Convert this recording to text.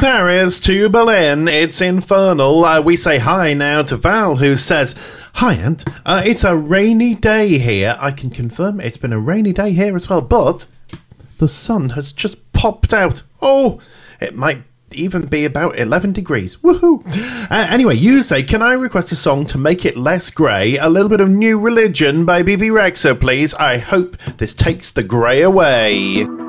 Paris to Berlin, it's infernal. We say hi now to Val, who says, "Hi, Ant. It's a rainy day here." I can confirm it's been a rainy day here as well, but the sun has just popped out. Oh, it might even be about 11 degrees. Woohoo! Anyway, you say, "Can I request a song to make it less grey? A little bit of New Religion by Bebe Rexha, please. I hope this takes the grey away."